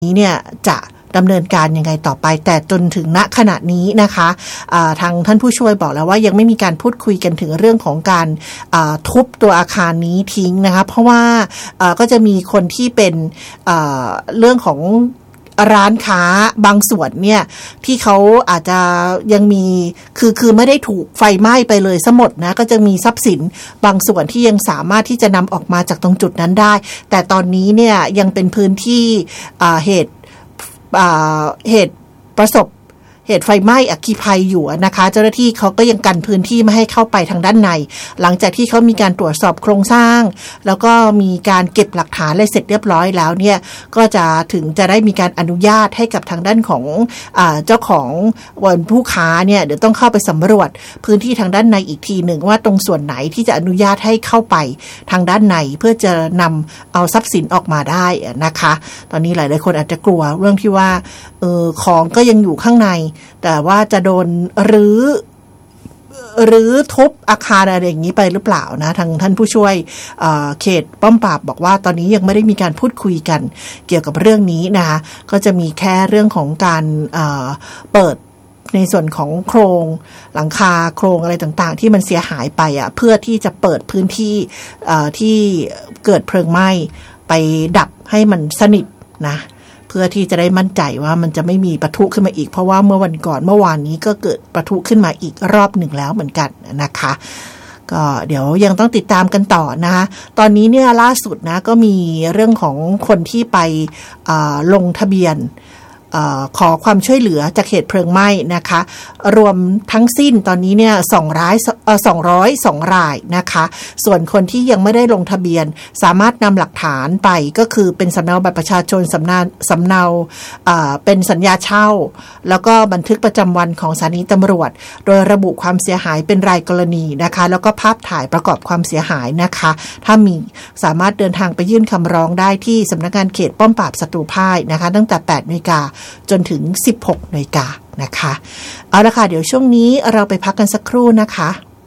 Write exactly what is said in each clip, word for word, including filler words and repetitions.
นี้เนี่ยจะดำเนินการยังไงต่อไปแต่จนถึงณขณะนี้นะคะทางท่านผู้ช่วยบอกแล้วว่ายังไม่มีการพูดคุยกันถึงเรื่องของการทุบตัวอาคารนี้ทิ้งนะคะเพราะว่าก็จะมีคนที่เป็นเรื่องของร้านค้าบางส่วนเนี่ยที่เขาอาจจะยังมีคือคือไม่ได้ถูกไฟไหม้ไปเลยซะหมดนะก็จะมีทรัพย์สินบางส่วนที่ยังสามารถที่จะนำออกมาจากตรงจุดนั้นได้แต่ตอนนี้เนี่ยยังเป็นพื้นที่เหตุเหตุประสบเหตุไฟไหม้อัคคีภัยอยู่นะคะเจ้าหน้าที่เขาก็ยังกันพื้นที่ไม่ให้เข้าไปทางด้านในหลังจากที่เขามีการตรวจสอบโครงสร้างแล้วก็มีการเก็บหลักฐานอะไรเสร็จเรียบร้อยแล้วเนี่ยก็จะถึงจะได้มีการอนุญาตให้กับทางด้านของอ่าเจ้าของวันผู้ค้าเนี่ยเดี๋ยวต้องเข้าไปสำรวจพื้นที่ทางด้านในอีกทีหนึ่งว่าตรงส่วนไหนที่จะอนุญาตให้เข้าไปทางด้านในเพื่อจะนำเอาทรัพย์สินออกมาได้นะคะตอนนี้หลายๆคนอาจจะกลัวเรื่องที่ว่าเออของก็ยังอยู่ข้างในแต่ว่าจะโดนรื้อหรือทุบอาคารอะไรอย่างนี้ไปหรือเปล่านะทางท่านผู้ช่วยเขตป้อมปราบบอกว่าตอนนี้ยังไม่ได้มีการพูดคุยกันเกี่ยวกับเรื่องนี้นะคะก็จะมีแค่เรื่องของการเปิดในส่วนของโครงหลังคาโครงอะไรต่างๆที่มันเสียหายไปอ่ะเพื่อที่จะเปิดพื้นที่ที่เกิดเพลิงไหม้ไปดับให้มันสนิทนะเพื่อที่จะได้มั่นใจว่ามันจะไม่มีปะทุขึ้นมาอีกเพราะว่าเมื่อวันก่อนเมื่อวานนี้ก็เกิดปะทุขึ้นมาอีกรอบหนึ่งแล้วเหมือนกันนะคะก็เดี๋ยวยังต้องติดตามกันต่อนะคะตอนนี้เนี่ยล่าสุดนะก็มีเรื่องของคนที่ไปลงทะเบียนขอความช่วยเหลือจากเหตุเพลิงไหม้นะคะรวมทั้งสิ้นตอนนี้เนี่ยสองร้อยสองร้อยสองรายนะคะส่วนคนที่ยังไม่ได้ลงทะเบียนสามารถนำหลักฐานไปก็คือเป็นสำเนาบัตรประชาชนสำเนาสำเนาเป็นสัญญาเช่าแล้วก็บันทึกประจำวันของสถานีตำรวจโดยระบุความเสียหายเป็นรายกรณีนะคะแล้วก็ภาพถ่ายประกอบความเสียหายนะคะถ้ามีสามารถเดินทางไปยื่นคำร้องได้ที่สำนักงานเขตป้อมปราบศัตรูพ่ายนะคะตั้งแต่ แปดนาฬิกาจนถึง สิบหกนาฬิกานะคะเอาละค่ะเดี๋ยวช่วงนี้เราไปพักกันสักครู่นะคะ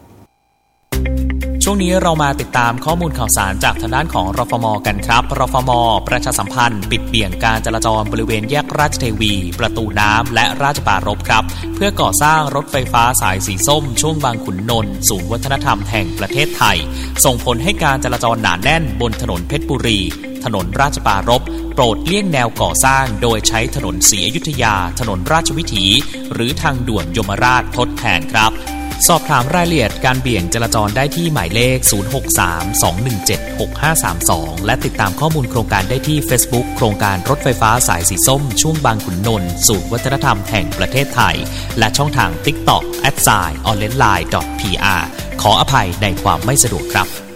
ช่วงนี้เรามาติดตามข้อมูลข่าวสารจากทางด้านของรฟม.กันครับรฟม.ประชาสัมพันธ์ปิดเบี่ยงการจราจรบริเวณแยกราชเทวีประตูน้ำและราชปรารภครับเพื่อก่อสร้างรถไฟฟ้าสายสีส้มช่วงบางขุนนนท์ศูนย์วัฒนธรรมแห่งประเทศไทยส่งผลให้การจราจรหนาแน่นบนถนนเพชรบุรีถนนราชปรารภโปรดเลี่ยงแนวก่อสร้างโดยใช้ถนนศรีอยุธยาถนนราชวิถีหรือทางด่วนยมราชทดแทนครับสอบถามรายละเอียดการเบี่ยงจราจรได้ที่หมายเลขศูนย์ หก สาม สอง หนึ่ง เจ็ด หก ห้า สาม สองและติดตามข้อมูลโครงการได้ที่ Facebook โครงการรถไฟฟ้าสายสีส้มช่วงบางขุนนนท์ศูนย์วัฒนธรรมแห่งประเทศไทยและช่องทาง TikTok แอท ไซน์ ออนไลน์ ดอท พี อาร์ ขออภัยในความไม่สะดวกครับ